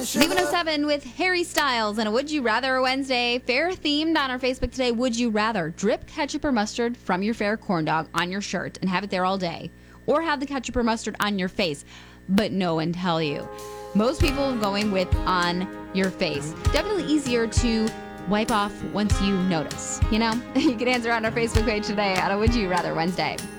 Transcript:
Z107 with Harry Styles and a Would You Rather Wednesday. Fair themed on our Facebook today. Would you rather drip ketchup or mustard from your fair corn dog on your shirt and have it there all day, or have the ketchup or mustard on your face, but no one tell you? Most people going with on your face. Definitely easier to wipe off once you notice, you know? You can answer on our Facebook page today on a Would You Rather Wednesday.